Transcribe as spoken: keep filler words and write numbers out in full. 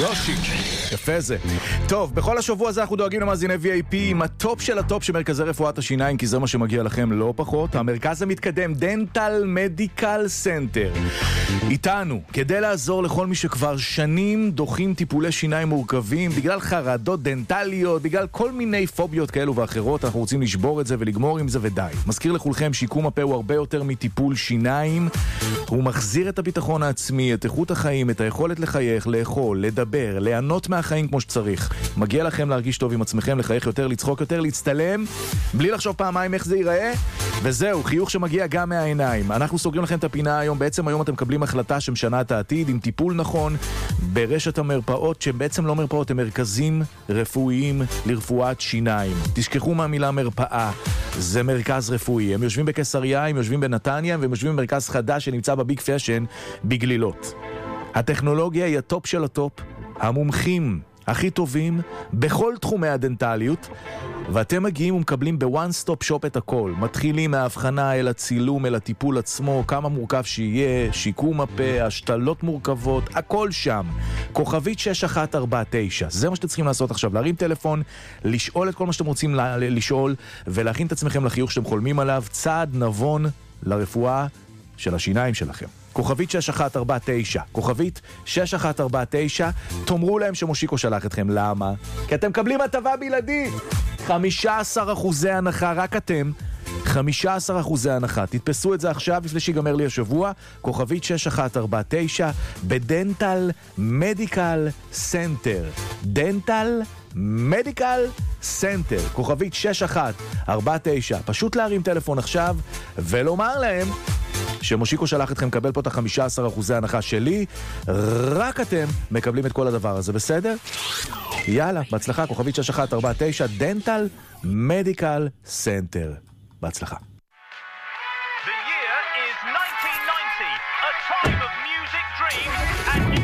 יושי, יפה זה. טוב, בכל השבוע הזה אנחנו דואגים למאזיני וי איי פי עם הטופ של הטופ של מרכזי רפואת השיניים, כי זה מה שמגיע לכם לא פחות. המרכז המתקדם, דנטל מדיקל סנטר. איתנו, כדי לעזור לכל מי שכבר שנים דוחים טיפולי שיניים מורכבים, בגלל חרדות דנטליות, בגלל כל מיני פוביות כאלו ואחרות, אנחנו רוצים לשבור את זה ולגמור עם זה ודי. מזכיר לכולכם, שיקום הפה הוא הרבה יותר מטיפול שיניים. הוא מחזיר את הביטחון העצמי, את איכות החיים, את היכולת לחייך, לאכול, לדבר, ליהנות מהחיים כמו שצריך. מגיע לכם להרגיש טוב עם עצמכם, לחייך יותר, לצחוק יותר, להצטלם, בלי לחשוב פעמיים איך זה ייראה. וזהו, חיוך שמגיע גם מהעיניים. אנחנו סוגרים לכם את הפינה היום. בעצם היום אתם מקבלים החלטה שמשנה את העתיד עם טיפול נכון ברשת המרפאות, שהם בעצם לא מרפאות, הם מרכזים רפואיים לרפואת שיניים. תשכחו מהמילה מרפאה, זה מרכז רפואי. הם יושבים בקיסריה, הם יושבים בנתניה, והם יושבים במרכז חדש שנמצא בביג פשן בגלילות. הטכנולוגיה היא הטופ של הטופ, המומחים הכי טובים בכל תחומי הדנטליות, ואתם מגיעים ומקבלים בוואן סטופ שופ את הכל. מתחילים מההבחנה אל הצילום, אל הטיפול עצמו, כמה מורכב שיהיה, שיקום הפה, השתלות מורכבות, הכל שם. כוכבית שש אחת ארבע תשע, זה מה שאתם צריכים לעשות עכשיו, להרים טלפון, לשאול את כל מה שאתם רוצים לשאול, ולהכין את עצמכם לחיוך שאתם חולמים עליו, צעד נבון לרפואה של השיניים שלכם. כוכבית שש אחת ארבע תשע, כוכבית שש אחת ארבע תשע, תאמרו להם שמושיקו שלח אתכם. למה? כי אתם מקבלים הטבה בלעדית, חמישה עשר אחוזי הנחה, רק אתם, חמישה עשר אחוזי הנחה. תתפסו את זה עכשיו לפני שיגמר לי השבוע. כוכבית שש אחת ארבע תשע בדנטל מדיקל סנטר, דנטל מדיקל סנטר, כוכבית שש אחת ארבע תשע. פשוט להרים טלפון עכשיו ולומר להם שמושיקו שלח אתכם לקבל פה את ה-חמישה עשר אחוזי הנחה שלי. רק אתם מקבלים את כל הדבר הזה, בסדר? יאללה, בהצלחה. כוכבית שש אחת ארבע תשע, דנטל מדיקל סנטר. בהצלחה. The year is nineteen ninety, a time of music dreams and